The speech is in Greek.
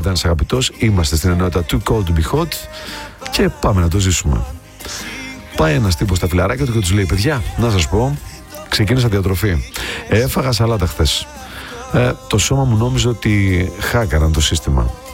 Γιορδάνης αγαπητός. Είμαστε στην ενότητα Too Cold to Be Hot και πάμε να το ζήσουμε. Πάει ένας τύπος στα φιλαράκια του και τους λέει: παιδιά, να σας πω, ξεκίνησα διατροφή. Έφαγα σαλάτα χθες. Το σώμα μου νόμιζε ότι χάκαραν το σύστημα.